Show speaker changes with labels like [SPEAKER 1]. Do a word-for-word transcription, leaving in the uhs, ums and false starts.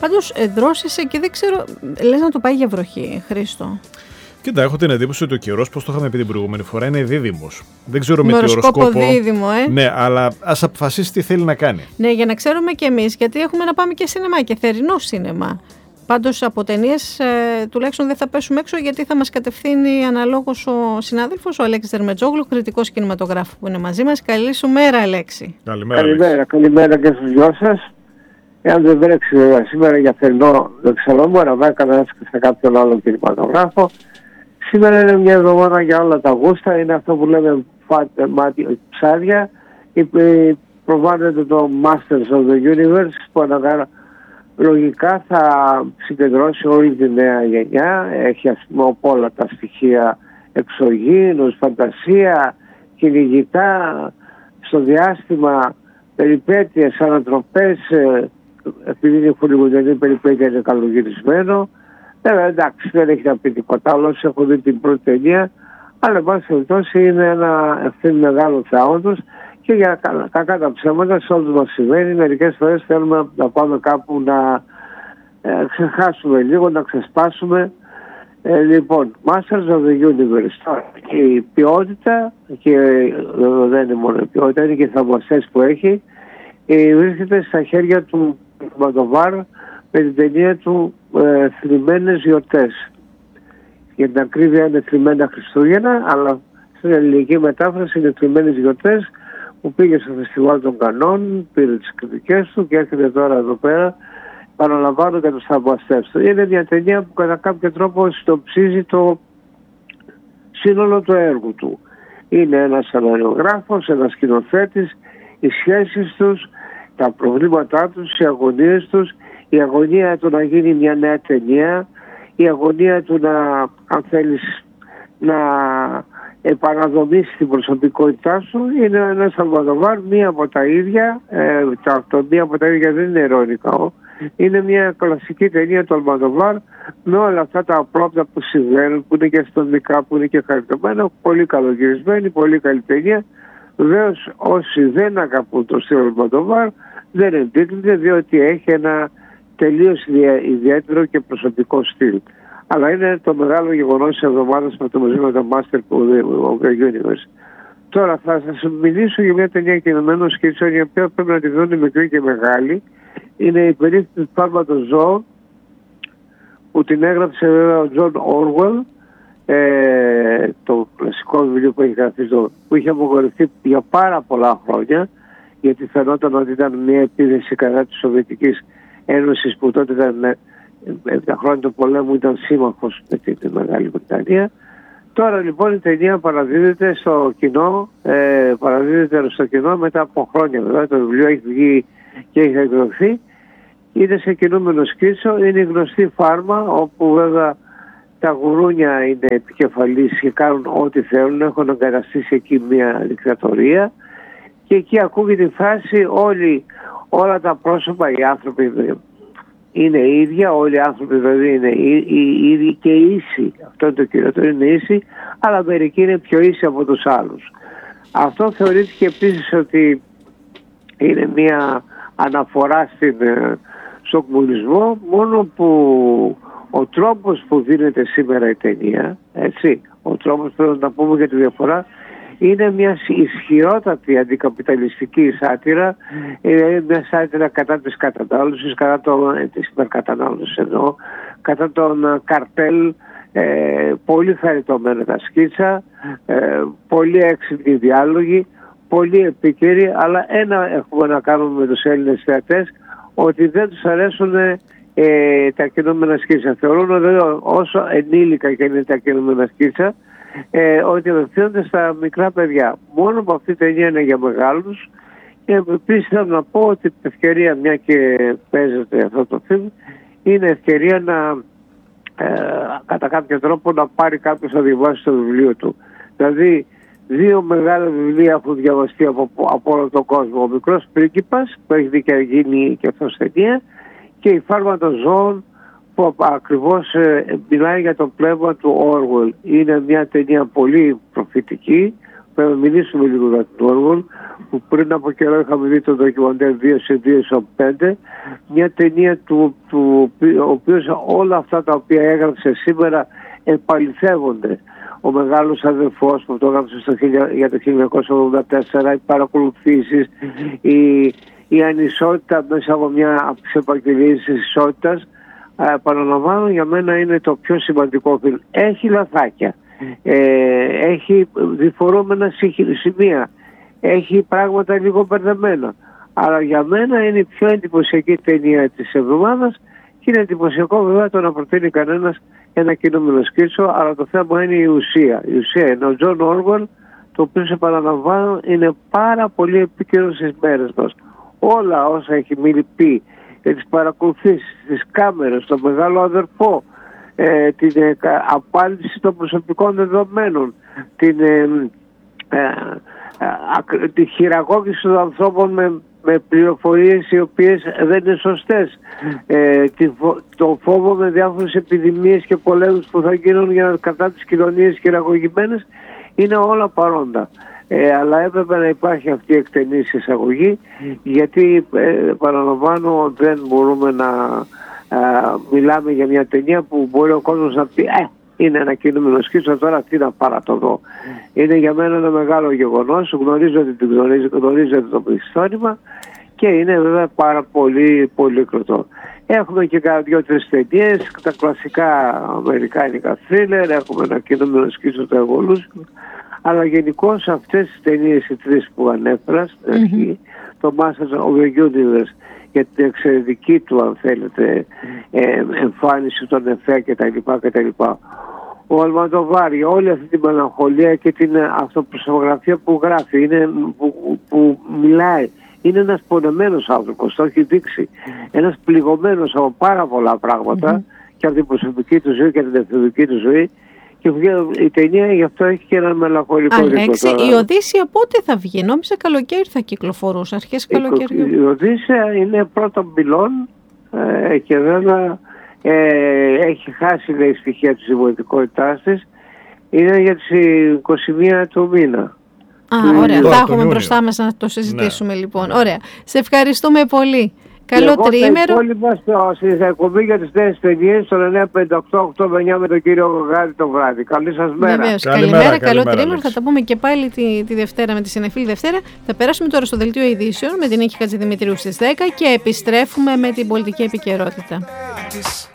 [SPEAKER 1] Πάντως ε, δρόσησε και δεν ξέρω, λες να το πάει για βροχή, Χρήστο?
[SPEAKER 2] Κοίτα, έχω την εντύπωση ότι ο καιρός, πώς το είχαμε πει την προηγούμενη φορά, είναι δίδυμος. Δεν ξέρω
[SPEAKER 1] με
[SPEAKER 2] με τι οροσκόπο.
[SPEAKER 1] δίδυμο, ε.
[SPEAKER 2] Ναι, αλλά ας αποφασίσει τι θέλει να κάνει.
[SPEAKER 1] Ναι, για να ξέρουμε κι εμείς, γιατί έχουμε να πάμε και σινεμά και θερινό σινεμά. Πάντως από ταινίες ε, τουλάχιστον δεν θα πέσουμε έξω, γιατί θα μας κατευθύνει αναλόγως ο συνάδελφος, ο Αλέξης Δερμετζόγλου, κριτικός κινηματογράφου που είναι μαζί μας. Καλή σου μέρα, Αλέξη.
[SPEAKER 2] Καλημέρα,
[SPEAKER 3] καλημέρα,
[SPEAKER 2] Αλέξη.
[SPEAKER 3] καλημέρα και στους δυο σας. Εάν δεν βρέξει βέβαια σήμερα για θερινό, δεν ξέρω, μου να κανένα σε κάποιον άλλο κινηματογράφο. Σήμερα είναι μια εβδομάδα για όλα τα γούστα, είναι αυτό που λέμε μάτι, ψάρια. Προβάλλεται το Masters of the Universe που αναγκάρα λογικά θα συγκεντρώσει όλη τη νέα γενιά. Έχει ας πούμε από όλα τα στοιχεία εξωγήινους, φαντασία, κυνηγητά, στο διάστημα, περιπέτειες, ανατροπές, επειδή είναι χολιγουντιανή περιπέτεια είναι καλογυρισμένο. Ε, εντάξει, δεν έχει να πει τίποτα άλλο, έχω δει την πρώτη ταινία, αλλά εν πάση περιπτώσει είναι ένα ευθύνη μεγάλο θεάοντος και για κακά τα ψέματα σε όλους μας συμβαίνει. Μερικές φορές θέλουμε να πάμε κάπου να ε, ξεχάσουμε λίγο, να ξεσπάσουμε. Ε, λοιπόν, Masters of the Universe, και η ποιότητα, και ε, δεν είναι μόνο η ποιότητα, είναι και οι θαυμαστές που έχει, ε, βρίσκεται στα χέρια του Μαντοβάρ με την ταινία του ε, Θλιμμένες Γιορτές. Για την ακρίβεια είναι Θλιμμένα Χριστούγεννα, αλλά στην ελληνική μετάφραση είναι Θλιμμένες Γιορτές, που πήγε στο Φεστιβάλ των Κανών, πήρε τις κριτικές του και έρχεται τώρα εδώ πέρα, παραλαμβάνω και τους θαυμαστές του. Είναι μια ταινία που κατά κάποιο τρόπο συνοψίζει το σύνολο του έργου του. Είναι ένας σεναριογράφος, ένας σκηνοθέτης, οι σχέσεις τους, τα προβλήματά τους, οι αγωνίες τους, η αγωνία του να γίνει μια νέα ταινία, η αγωνία του να, αν θέλεις, να επαναδομήσει την προσωπικότητά σου. Είναι ένας Αλμοδοβάρ, μία από τα ίδια, ε, το, το μία από τα ίδια δεν είναι ειρωνικό. Είναι μια κλασική ταινία του Αλμοδοβάρ με όλα αυτά τα απλόπτα που συμβαίνουν, που είναι και αστυνομικά, που είναι και χαριτωμένα, πολύ καλογυρισμένη, πολύ καλή ταινία. Βεβαίως όσοι δεν αγαπούν το στυλ Αλμοδοβάρ δεν εντύπτονται, διότι έχει ένα τελείως ιδιαίτερο και προσωπικό στυλ. Αλλά είναι το μεγάλο γεγονός της εβδομάδας με το μαζί με το Master of the Universe. Τώρα θα σας μιλήσω για μια ταινία κινουμένων σκητσών, η οποία πρέπει να τη δουν μικρή και μεγάλη. Είναι η περίπτωση του Φάρματος Ζώων, που την έγραψε βέβαια ο Τζον Όρουελ, ε, το κλασικό βιβλίο που έχει γραφεί, που είχε απογορευτεί για πάρα πολλά χρόνια, γιατί φαινόταν ότι ήταν μια επίθεση κατά της Σοβιετικής Ένωσης, που τότε ήταν, με τα χρόνια του πολέμου ήταν σύμμαχος με τη Μεγάλη Βρετανία. Τώρα λοιπόν η ταινία παραδίδεται στο κοινό, ε, παραδίδεται στο κοινό μετά από χρόνια. Βέβαια το βιβλίο έχει βγει και έχει εκδοθεί. Είναι σε κινούμενο σκίτσο, είναι η γνωστή φάρμα, όπου βέβαια τα γουρούνια είναι επικεφαλής και κάνουν ό,τι θέλουν, έχουν εγκαταστήσει εκεί μια δικτατορία και εκεί ακούγεται η φράση όλοι, όλα τα πρόσωπα, οι άνθρωποι είναι ίδια, όλοι οι άνθρωποι δηλαδή είναι ίδιοι και ίσοι. Αυτό είναι το κυριότερο, είναι ίσοι, αλλά μερικοί είναι πιο ίσοι από τους άλλους. Αυτό θεωρήθηκε επίσης ότι είναι μια αναφορά στην, στον κομμουνισμό, μόνο που ο τρόπος που δίνεται σήμερα η ταινία, έτσι, ο τρόπος πρέπει να πούμε για τη διαφορά, είναι μια ισχυρότατη αντικαπιταλιστική σάτυρα, είναι μια σάτυρα κατά της κατανάλωσης, κατά των, της υπερκατανάλωσης εννοώ, κατά των καρτέλ, ε, πολύ χαριτωμένα τα σκίτσα, ε, πολύ έξυπνοι διάλογοι, πολύ επίκαιροι, αλλά ένα έχουμε να κάνουμε με τους Έλληνες θεατές, ότι δεν τους αρέσουν ε, τα κινούμενα σκίτσα. Θεωρούν ότι όσο ενήλικα και είναι τα κινούμενα σκίτσα, ε, ότι απευθύνονται στα μικρά παιδιά. Μόνο που αυτή η ταινία είναι για μεγάλους. Και επίσης θέλω να πω ότι την ευκαιρία, μια και παίζεται αυτό το φιλμ, είναι ευκαιρία να ε, κατά κάποιο τρόπο να πάρει κάποιος να διαβάσει το βιβλίο του. Δηλαδή δύο μεγάλα βιβλία έχουν διαβαστεί από, από όλο τον κόσμο. Ο Μικρός Πρίγκιπας που έχει δει και γίνει και αυτός ταινία, και η Φάρμα των Ζώων που ακριβώς ε, μιλάει για το πνεύμα του Orwell. Είναι μια ταινία πολύ προφητική, πρέπει να μιλήσουμε λίγο για τον Όργον, που πριν από καιρό είχαμε δει το ντοκιμαντέρ δύο σε δύο στο πέντε, μια ταινία του, του ο οποίος όλα αυτά τα οποία έγραψε σήμερα επαληθεύονται. Ο μεγάλος αδερφός που το έγραψε στο, για το χίλια εννιακόσια ογδόντα τέσσερα, οι παρακολουθήσεις, η, η ανισότητα μέσα από μια από τις επαγγελίες της ισότητας, ε, παραλαμβάνω, για μένα είναι το πιο σημαντικό φιλμ. Έχει λαθάκια, ε, έχει διφορούμενα σημεία, έχει πράγματα λίγο μπερδεμένα, αλλά για μένα είναι η πιο εντυπωσιακή ταινία της εβδομάδας και είναι εντυπωσιακό βέβαια το να προτείνει κανένας ένα κινούμενο σκίτσο, αλλά το θέμα είναι η ουσία. Η ουσία είναι ο Τζον Όργουελ, το οποίο σε παραλαμβάνω είναι πάρα πολύ επίκαιρο στις μέρες μας. Όλα όσα έχει πει για τις παρακολουθήσεις, τις κάμερες, τον μεγάλο αδερφό, ε, την ε, απάντηση των προσωπικών δεδομένων, την, ε, ε, ε, τη χειραγώγηση των ανθρώπων με, με πληροφορίες οι οποίες δεν είναι σωστές, ε, το φόβο με διάφορες επιδημίες και πολέμους που θα γίνουν για κατά τις κοινωνίες χειραγωγημένες, είναι όλα παρόντα. Ε, αλλά έπρεπε να υπάρχει αυτή η εκτενής εισαγωγή, γιατί ε, παραλαμβάνω δεν μπορούμε να ε, μιλάμε για μια ταινία που μπορεί ο κόσμος να πει ε, είναι ένα κινούμενο σκίτσο, τώρα τι να πάρω το δω. Είναι για μένα ένα μεγάλο γεγονός, γνωρίζω ότι την γνωρίζω, γνωρίζω το μυθιστόρημα και είναι βέβαια πάρα πολύ πολύ κροτό. Έχουμε και κάνα δυο-τρεις ταινίες, τα κλασικά αμερικάνικα θρίλερ, έχουμε ένα κινούμενο σκίτσο, το Evolution, αλλά γενικώς αυτές τις ταινίες οι τρεις που ανέφερα στην αρχή, mm-hmm. το Masters of the Universe για την εξαιρετική του, αν θέλετε, ε, εμφάνιση των εφέ κτλ. κτλ. Ο Αλμαντοβάρ, όλη αυτή την μελαγχολία και την αυτοπροσωπογραφία που γράφει, είναι, που, που μιλάει, είναι ένας πονεμένος άνθρωπος, το έχει δείξει, ένας πληγωμένος από πάρα πολλά πράγματα mm-hmm. και από την προσωπική του ζωή και την εθνική του ζωή. Και η ταινία γι' αυτό έχει και ένα μελαγχολικό δικό.
[SPEAKER 1] Αλέξη, η Οδύσσεια πότε θα βγει? Νόμιζα καλοκαίρι θα κυκλοφορούσε, αρχές καλοκαιριού.
[SPEAKER 3] Η Οδύσσεια είναι πρώτον πυλών ε, και βέβαια ε, έχει χάσει, λέει, στοιχεία της δημοτικότητάς της. Είναι για τις είκοσι μία του μήνα.
[SPEAKER 1] Α, ωραία. Θα έχουμε μπροστά μας να το συζητήσουμε, ναι. Λοιπόν. Ωραία. Σε ευχαριστούμε πολύ. Καλό τρίμερο.
[SPEAKER 3] Όλοι μας στην εκπομπή για τις νέες ταινίες στο εννιά πέντε οκτώ οκτώ εννιά με τον κύριο Γογάρη το βράδυ. Καλή σας μέρα.
[SPEAKER 1] Βεβαίως. Καλημέρα, καλημέρα, καλό τρίμερο. Θα τα πούμε και πάλι τη, τη Δευτέρα με τη Συνεφίλη Δευτέρα. Θα περάσουμε τώρα στο δελτίο ειδήσεων με την Νίκη Χατζηδημητρίου στις δέκα και επιστρέφουμε με την πολιτική επικαιρότητα.